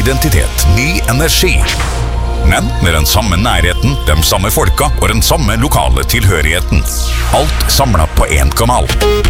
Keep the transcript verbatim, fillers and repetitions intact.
identitet, ny energi. Men med den samme nærheten, de samme folka og den samme lokale tilhørigheten. Alt samlet på en kanal.